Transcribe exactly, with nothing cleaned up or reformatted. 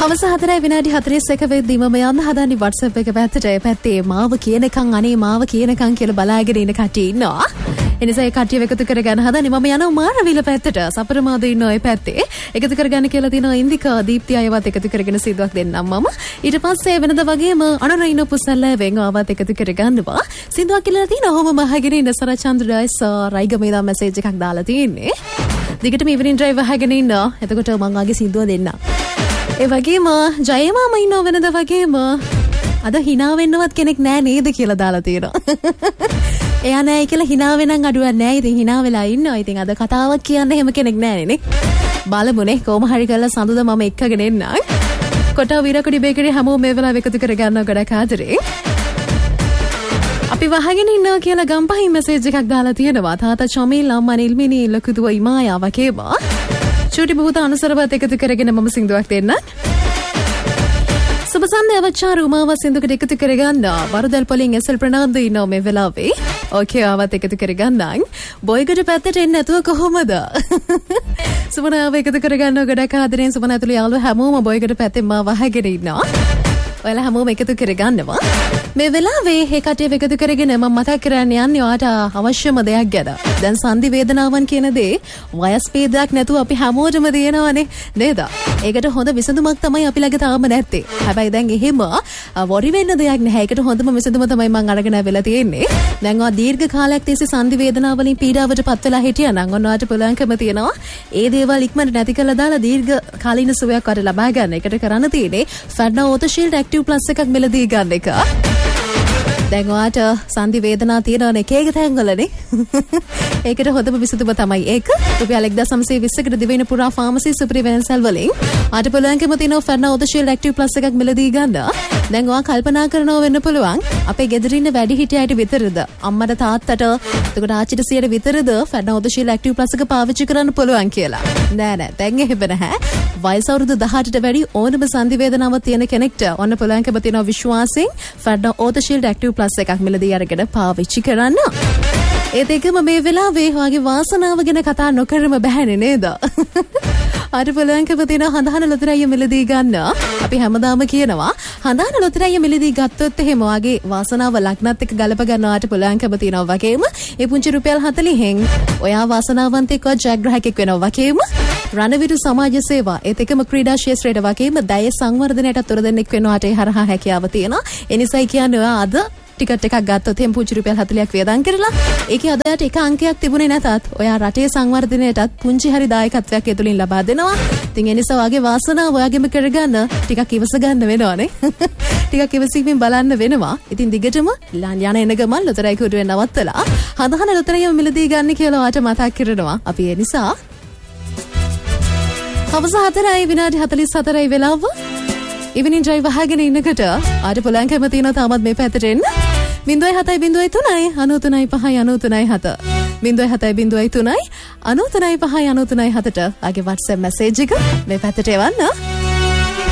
හවස හතරයි විනාඩි හතළිස් එක වෙද්දී මම යන්න හදන්නේ WhatsApp එක පැත්තට. ඒ පැත්තේ මාව කියනකම් අනේ මාව කියනකම් කියලා බලාගෙන ඉන්න කට්ටිය ඉන්නවා. එනිසා ඒ කට්ටිය එකතු කරගන්න හදන්නේ. මම යනවා මාරවිල පැත්තට. සපරමාද ඉන්නවා ඒ පැත්තේ. එකතු කරගන්න කියලා තියෙනවා ඉන්දිකා දීප්ති අයවත් එකතු කරගෙන සිදුවක් දෙන්නම් මම. ඊට පස්සේ වෙනද වගේම අනුරයින පුසල්ල වෙන්ගාවත් එකතු කරගන්නවා. සිදුවක් කියලා තියෙනවා. ඔහොම මහගෙන ඉන්න සරචන්ද්‍ර ඩයිස් රයිගමේ දා මැසේජ් එකක් දාලා තියෙන්නේ. දිගටම ඉවනින් ඩ්‍රයිව් වහගෙන ඉන්න. එතකොට මම ආගේ සිදුව දෙන්නම්. ඒ වගේම ජයමාම ඉන්නව වෙනද වගේම අද hina වෙන්නවත් කෙනෙක් නෑ නේද කියලා දාලා තියෙනවා. එයා නෑ කියලා hina වෙනන් අඩුවක් නෑ. ඉතින් hina වෙලා ඉන්නවා. ඉතින් අද කතාවක් කියන්න එහෙම කෙනෙක් නෑනේ නේ. බලමුනේ කොහොම හරි කරලා සඳුද මම එක්කගෙන එන්නම්. කොටා විරකුඩි බේකරි හැමෝම මේ වෙලාව එකතු කරගන්නවා ගොඩක් ආදරේ. අපි වහගෙන ඉන්නවා කියලා ගම්පහින් මැසේජ් එකක් දාලා තියෙනවා. තාතා චොමිල් අම්මා නිල්මිනි ලකුදුව ඉමායා වකේවා. චූටි බොහෝත අනුසරවත් එකතු කරගෙන මම සින්දුවක් දෙන්න. සුබ සන්ධ්‍යාව අවචාර උමාව සින්දුවකට එකතු කරගන්න. වරුදල් පොලින් එස්.එල්. ප්‍රනාන්දු ඉන්නවා මේ වෙලාවේ. ඕකේ ආවත් එකතු කරගන්නම්. බොයිගඩ පැත්තට එන්නේ නැතුව කොහොමද? සුබනාව එකතු කරගන්න ගොඩක් ආදරෙන් සුබන ඇතුළේ යාළුවෝ හැමෝම බොයිගඩ පැත්තෙන් මා වහගෙන ඉන්නවා. ඔයාලා හැමෝම එකතු කරගන්නවා. මේ වෙලාවේ මේ කටිය එකතු කරගෙන මම මතක් කරන්න යන්නේ ඔයාට අවශ්‍යම දෙයක් ගැන. දැන් සංදි වේදනාවන් කියන දේ වයස් ભેදයක් නැතුව අපි හැමෝටම දෙනවනේ නේද? ඒකට හොඳ විසඳුමක් තමයි අපි ළඟ තාම නැත්තේ. හැබැයි දැන් එහෙම වොරි වෙන්න දෙයක් නැහැ. ඒකට හොඳම විසඳුම තමයි මම අරගෙන ආවෙලා තියෙන්නේ. දැන් ඔයා දීර්ඝ කාලයක් තිස්සේ සංදි වේදනාව වලින් පීඩාවට පත් වෙලා හිටියා නම් ඔන්න ඔයාට පුළුවන්කම තියෙනවා. ඒ දේවල් ඉක්මනට නැති කරලා දාලා දීර්ඝ කාලීන සුවයක් ඔයාට ලබා ගන්න. ඒකට කරන්න තියෙන්නේ ෆැඩ්නා ඕතෝ ෂීල්ඩ් ඇක්ටිව් ප්ලස් එකක් මෙලදී ගන්න එක. දැන් ඔයාට සංදි වේදනා තියෙනවනේ එක එක තැන්වලනේ. ඒකට හොඳම විසඳුම තමයි ඒක. රුපියල් එක්දාස් නවසිය විස්සකට දිවයින පුරා ෆාමසි සුපිරිවෙන්සල් වලින් ආට පුළුවන්කම තියෙනවා ෆැඩ්නා ඕතෝ ෂීල්ඩ් ඇක්ටිව් ප්ලස් එකක් මෙලදී ගන්න. දැන් ඔයා කල්පනා කරනවා වෙන්න පුළුවන් අපේ ගෙදර ඉන්න වැඩි හිටියයිට විතරද අම්මට තාත්තට එතකොට ආච්චිට සියට විතරද ෆැඩ්නා ඕතෝ ෂීල්ඩ් ඇක්ටිව් ප්ලස් එක පාවිච්චි කරන්න පුළුවන් කියලා. නෑ නෑ දැන් එහෙම නැහැ. වයස අවුරුදු දහඅටට වැඩි ඕනම සංදි වේදනාවක් තියෙන කෙනෙක්ට ඔන්න පුළුවන්කම තියෙනවා විශ්වාසයෙන් ෆැඩ්නා ඕතෝ ෂීල්ඩ් ඇක්ටිව් ප්ලස් එකක් මිලදී අරගෙන පාවිච්චි කරන්න. ඒත් එකම මේ වෙලාවේ ඔයාගේ වාසනාව ගැන කතා නොකරම බෑනේ නේද? අර බලංකව තියෙන හඳහන ලොතරැය මිලදී ගන්න. අපි හැමදාම කියනවා හඳහන ලොතරැය මිලදී ගත්තොත් එහෙම ඔයාගේ වාසනාව ලග්නත් එක්ක ගලප ගන්නවාට බලංකව තියෙනවා වගේම ඒ පුංචි රුපියල් හතළිහෙන් ඔයා වාසනාවන්තයෙක්ව ජයග්‍රාහකෙක් වෙනවා වගේම රණවිරු සමාජ සේවා ඒත් එකම ක්‍රීඩා ක්ෂේත්‍රයට වගේම දැය සංවර්ධනයට උතර දෙන්නෙක් වෙනවාට ඒ හරහා හැකියාව තියෙනවා. ඒ නිසායි කියන්නේ ඔයා අද ටිකට් එකක් ගත්තොත් එහෙම පුංචි රුපියල් හතළිහක් වියදම් කරලා ඒකේ අදයට එක අංකයක් තිබුණේ නැතත් ඔයා රටේ සංවර්ධනයටත් පුංචි හරි දායකත්වයක් ඒ තුලින් ලබා දෙනවා. ඉතින් ඒ නිසා ඔයාගේ වාසනාව ඔයාගෙම කරගන්න ටිකක් ඉවස ගන්න වෙනවනේ. ටිකක් ඉවසීමෙන් බලන්න වෙනවා. ඉතින් දිගටම යන එන ගමන් ලොතරැයි කුඩුවෙන් නවත්තලා හඳහන ලොතරැය මිලදී ගන්න කියලා ඔයාට මතක් කරනවා. අපි ඒ නිසා හවස හතරයි විනාඩි හතළිස් හතරයි වෙලාව. ඉවනින් ඩ්‍රයිව් වහගෙන ඉන්නකොට ආට පුළුවන්කම තියෙනවා තාමත් මේ පැත්තට එන්න. බිංදුවයි හතයි බිංදුවයි තුනයි අනූ තුනයි පහයි අනූ තුනයි හත. බිංදුවයි හතයි බිංදුවයි තුනයි අනූ තුනයි පහයි අනූ තුනයි හතට ආගේ WhatsApp මැසේජ් එක මේ පැත්තට එවන්න.